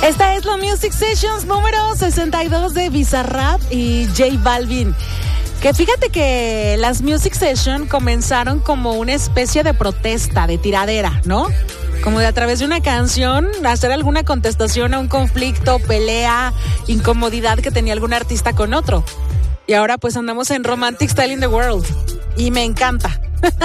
Esta es la Music Sessions número 62 de Bizarrap y J Balvin. Que fíjate que las Music Sessions comenzaron como una especie de protesta, de tiradera, ¿no? Como de a través de una canción hacer alguna contestación a un conflicto, pelea, incomodidad que tenía algún artista con otro. Y ahora pues andamos en Romantic Style in the World. Y me encanta.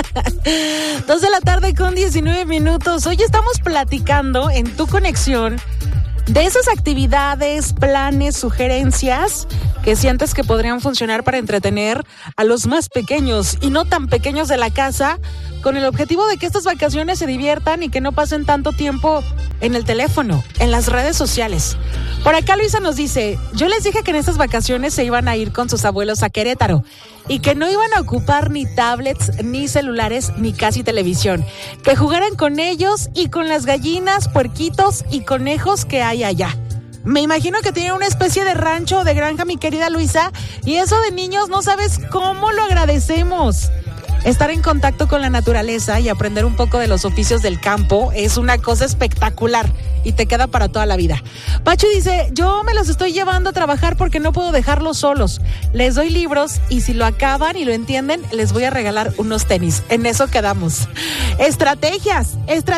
2 de la tarde con 19 minutos. Hoy estamos platicando en Tu Conexión de esas actividades, planes, sugerencias que sientes que podrían funcionar para entretener a los más pequeños y no tan pequeños de la casa, con el objetivo de que estas vacaciones se diviertan y que no pasen tanto tiempo en el teléfono, en las redes sociales. Por acá Luisa nos dice, yo les dije que en estas vacaciones se iban a ir con sus abuelos a Querétaro y que no iban a ocupar ni tablets, ni celulares, ni casi televisión, que jugaran con ellos y con las gallinas, puerquitos y conejos que hay allá. Me imagino que tienen una especie de rancho o de granja, mi querida Luisa, y eso de niños no sabes cómo lo agradecemos. Estar en contacto con la naturaleza y aprender un poco de los oficios del campo es una cosa espectacular y te queda para toda la vida. Pachu dice, yo me los estoy llevando a trabajar porque no puedo dejarlos solos. Les doy libros y si lo acaban y lo entienden, les voy a regalar unos tenis. En eso quedamos. Estrategias,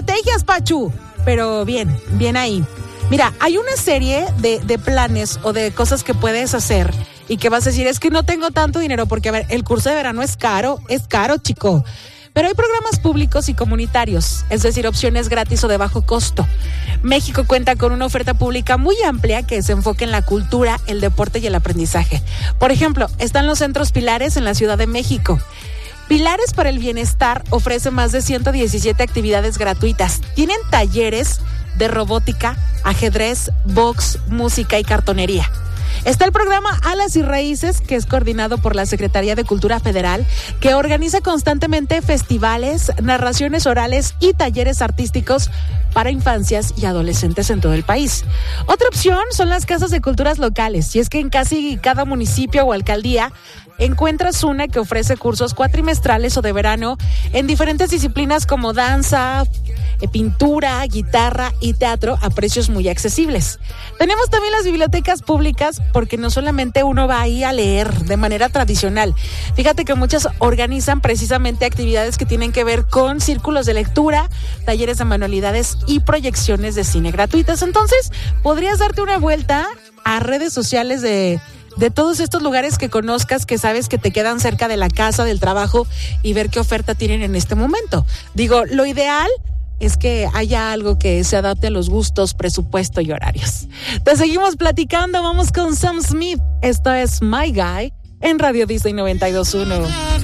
Pachu. Pero bien ahí. Mira, hay una serie de planes o de cosas que puedes hacer y que vas a decir, es que no tengo tanto dinero porque, a ver, el curso de verano es caro, chico. Pero hay programas públicos y comunitarios, es decir, opciones gratis o de bajo costo. México cuenta con una oferta pública muy amplia que se enfoca en la cultura, el deporte y el aprendizaje. Por ejemplo, están los centros Pilares en la Ciudad de México. Pilares para el Bienestar ofrece más de 117 actividades gratuitas. Tienen talleres de robótica, ajedrez, box, música y cartonería. Está el programa Alas y Raíces, que es coordinado por la Secretaría de Cultura Federal, que organiza constantemente festivales, narraciones orales y talleres artísticos para infancias y adolescentes en todo el país. Otra opción son las casas de culturas locales, y es que en casi cada municipio o alcaldía encuentras una que ofrece cursos cuatrimestrales o de verano en diferentes disciplinas como danza, pintura, guitarra y teatro a precios muy accesibles. Tenemos también las bibliotecas públicas porque no solamente uno va ahí a leer de manera tradicional. Fíjate que muchas organizan precisamente actividades que tienen que ver con círculos de lectura, talleres de manualidades y proyecciones de cine gratuitas. Entonces, podrías darte una vuelta a redes sociales de todos estos lugares que conozcas, que sabes que te quedan cerca de la casa, del trabajo, y ver qué oferta tienen en este momento. Digo, lo ideal es que haya algo que se adapte a los gustos, presupuesto y horarios. Te seguimos platicando, vamos con Sam Smith. Esto es My Guy en Radio Disney 92.1.